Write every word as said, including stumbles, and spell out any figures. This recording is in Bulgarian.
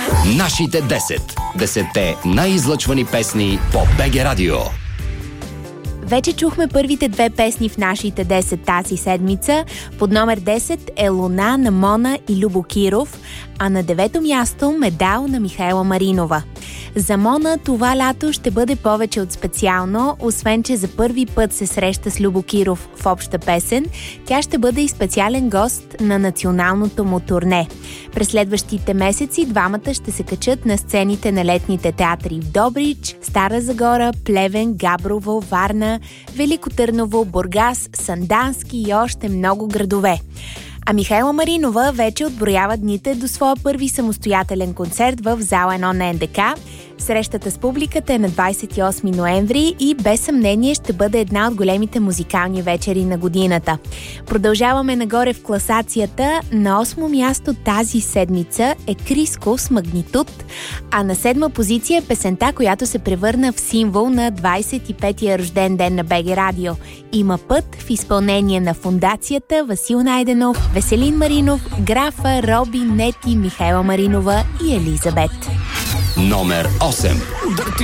Нашите десет. Десетте най-излъчвани песни по БГ Радио. Вече чухме първите две песни в нашите десет тази седмица. Под номер десет е Луна на Мона и Любо Киров, а на девето място Медал на Михаела Маринова. За Мона това лято ще бъде повече от специално, освен че за първи път се среща с Любо Киров в обща песен, тя ще бъде и специален гост на националното му турне. През следващите месеци двамата ще се качат на сцените на летните театри в Добрич, Стара Загора, Плевен, Габрово, Варна, Велико Търново, Бургас, Сандански и още много градове. А Михаела Маринова вече отброява дните до своя първи самостоятелен концерт в зала едно на НДК. Срещата с публиката е на двадесет и осми ноември и без съмнение ще бъде една от големите музикални вечери на годината. Продължаваме нагоре в класацията. На осмо място тази седмица е Криско с Магнитуд, а на седма позиция е песента, която се превърна в символ на двадесет и петия рожден ден на БГ Радио. Има път в изпълнение на Фондацията, Васил Найденов, Веселин Маринов, Графа, Роби, Нети, Михаела Маринова и Елизабет. Номер осем.